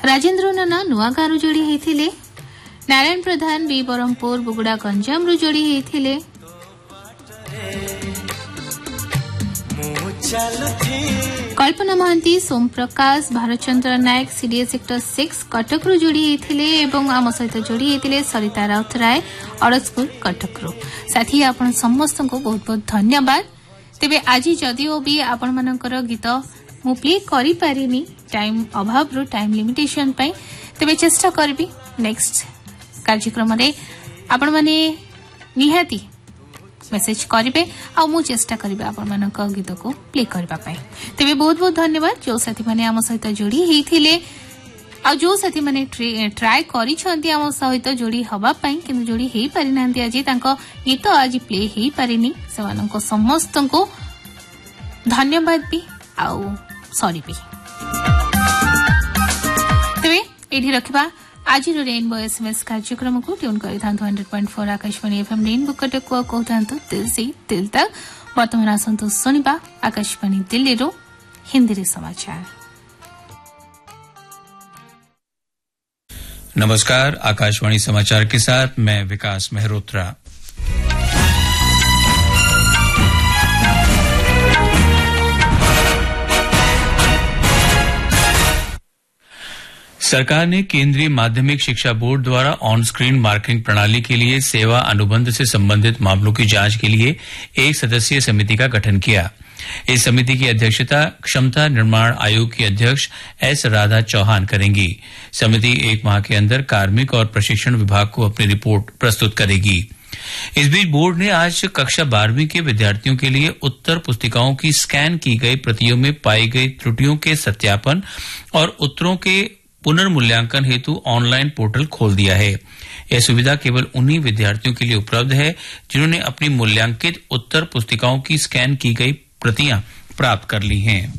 राजेंद्र नना नुआगांव जोड़ी होते, नारायण प्रधान बी ब्रह्मपुर बुगुड़ा गंजाम जोड़ी होते, कल्पना महांती सोम प्रकाश भारत चंद्र नायक सीडीएस सेक्टर 6 कटक रु जोड़ी होते आम सहित जोड़ी होते सरिता राउतराय अड़सपुर कटक रु। साथी आपण समस्त को बहुत बहुत धन्यवाद। तेबे आज जदिओ भी आपण मानकर गीत मु प्ले करि पारिनी टाइम अभाव रो टाइम लिमिटेशन पई, तेबे चेष्टा करबी नेक्स्ट कार्यक्रम रे आपण माने निहाती मेसेज करिवे आ मु चेष्टा करिवे आपण मानक गीत को प्ले करबा पई। तेबे बहुत बहुत धन्यवाद जो साथी माने आम सहित जोड़ी हेथिले आ जो साथी माने ट्राई करि छंती आम सहित जोड़ी हबा पई किंतु जोड़ी हेई पारि नांती। आज तांको गीत आज प्ले हेई पारिनी सेवाननको समस्त को धन्यवाद भी आउ सॉरी भी। तेबे एठी रखबा आज रेनबो एसएमएस कार्यक्रम को ट्यून करी 100.4 आकाशवाणी एफएम रेनबो कटक को कहता दिल से दिल तक। वर्तमान आसंतो सुनिबा आकाशवाणी दिल्ली रो हिंदी रे समाचार। नमस्कार, आकाशवाणी समाचार के साथ मैं विकास मेहरोत्रा। सरकार ने केंद्रीय माध्यमिक शिक्षा बोर्ड द्वारा ऑन स्क्रीन मार्किंग प्रणाली के लिए सेवा अनुबंध से संबंधित मामलों की जांच के लिए एक सदस्यीय समिति का गठन किया। इस समिति की अध्यक्षता क्षमता निर्माण आयोग की अध्यक्ष एस राधा चौहान करेंगी। समिति 1 माह के अंदर कार्मिक और प्रशिक्षण विभाग को अपनी रिपोर्ट प्रस्तुत करेगी। इस बीच बोर्ड ने आज कक्षा 12वीं के विद्यार्थियों के लिए उत्तर पुस्तिकाओं की स्कैन की गई प्रतियों में पाई गई त्रुटियों के सत्यापन और उत्तरों के पुनर्मूल्यांकन हेतु ऑनलाइन पोर्टल खोल दिया है। यह सुविधा केवल उन्हीं विद्यार्थियों के लिए उपलब्ध है जिन्होंने अपनी मूल्यांकित उत्तर पुस्तिकाओं की स्कैन की गई प्रतियां प्राप्त कर ली हैं।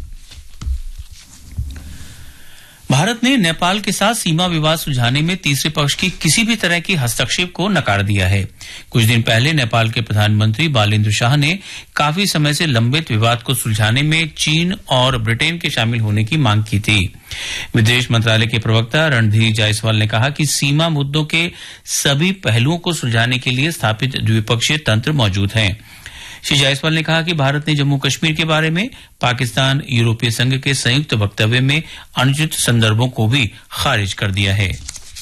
भारत ने नेपाल के साथ सीमा विवाद सुलझाने में तीसरे पक्ष की किसी भी तरह की हस्तक्षेप को नकार दिया है। कुछ दिन पहले नेपाल के प्रधानमंत्री बालेन्द्र शाह ने काफी समय से लंबित विवाद को सुलझाने में चीन और ब्रिटेन के शामिल होने की मांग की थी। विदेश मंत्रालय के प्रवक्ता रणधीर जायसवाल ने कहा कि सीमा मुद्दों के सभी पहलुओं को सुलझाने के लिए स्थापित द्विपक्षीय तंत्र मौजूद हैं। श्री जायसवाल ने कहा कि भारत ने जम्मू कश्मीर के बारे में पाकिस्तान यूरोपीय संघ के संयुक्त वक्तव्य में अनुचित संदर्भों को भी खारिज कर दिया है।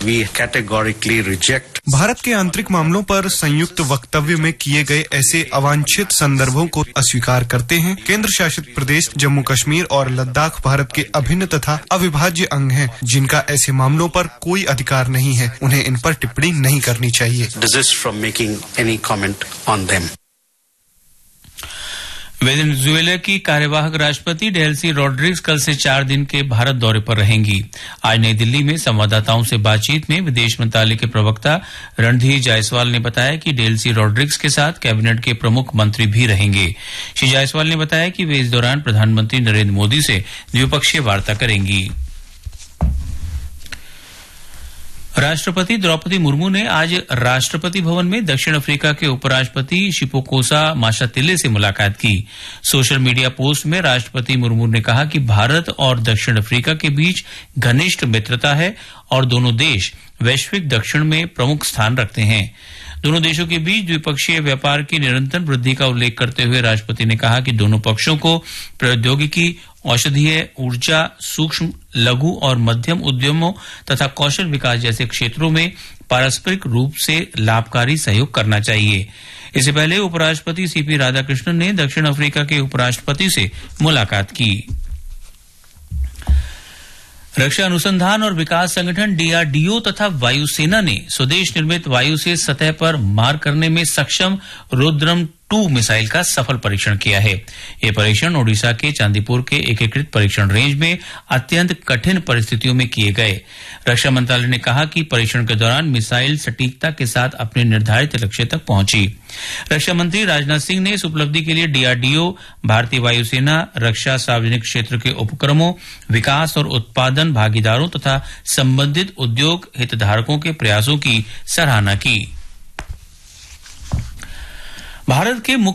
भारत के आंतरिक मामलों पर संयुक्त वक्तव्य में किए गए ऐसे अवांछित संदर्भों को अस्वीकार करते हैं। केंद्र शासित प्रदेश जम्मू कश्मीर और लद्दाख भारत के अभिन्न तथा अविभाज्य अंग हैं, जिनका ऐसे मामलों पर कोई अधिकार नहीं है। उन्हें इन पर टिप्पणी नहीं करनी चाहिए। वेनेजुएला की कार्यवाहक राष्ट्रपति डेल्सी रॉड्रिग्स कल से 4 दिन के भारत दौरे पर रहेंगी। आज नई दिल्ली में संवाददाताओं से बातचीत में विदेश मंत्रालय के प्रवक्ता रणधीर जायसवाल ने बताया कि डेल्सी रॉड्रिग्स के साथ कैबिनेट के प्रमुख मंत्री भी रहेंगे। श्री जायसवाल ने बताया कि वे इस दौरान प्रधानमंत्री नरेंद्र मोदी से द्विपक्षीय वार्ता करेंगी। राष्ट्रपति द्रौपदी मुर्मू ने आज राष्ट्रपति भवन में दक्षिण अफ्रीका के उपराष्ट्रपति शिपोकोसा माशातिले से मुलाकात की। सोशल मीडिया पोस्ट में राष्ट्रपति मुर्मू ने कहा कि भारत और दक्षिण अफ्रीका के बीच घनिष्ठ मित्रता है और दोनों देश वैश्विक दक्षिण में प्रमुख स्थान रखते हैं। दोनों देशों के बीच द्विपक्षीय व्यापार की निरंतर वृद्धि का उल्लेख करते हुए राष्ट्रपति ने कहा कि दोनों पक्षों को प्रौद्योगिकी, औषधीय, ऊर्जा, सूक्ष्म, लघु और मध्यम उद्यमों तथा कौशल विकास जैसे क्षेत्रों में पारस्परिक रूप से लाभकारी सहयोग करना चाहिए। इससे पहले उपराष्ट्रपति सीपी राधाकृष्णन ने दक्षिण अफ्रीका के उपराष्ट्रपति से मुलाकात की। रक्षा अनुसंधान और विकास संगठन डीआरडीओ तथा वायुसेना ने स्वदेश निर्मित वायु से सतह पर मार करने में सक्षम रुद्रम 2 मिसाइल का सफल परीक्षण किया है। यह परीक्षण ओडिशा के चांदीपुर के एकीकृत परीक्षण रेंज में अत्यंत कठिन परिस्थितियों में किए गए। रक्षा मंत्रालय ने कहा कि परीक्षण के दौरान मिसाइल सटीकता के साथ अपने निर्धारित लक्ष्य तक पहुंची। रक्षा मंत्री राजनाथ सिंह ने इस उपलब्धि के लिए डीआरडीओ, भारतीय वायुसेना, रक्षा सार्वजनिक क्षेत्र के उपक्रमों, विकास और उत्पादन भागीदारों तथा संबंधित उद्योग हितधारकों के प्रयासों की सराहना की। भारत के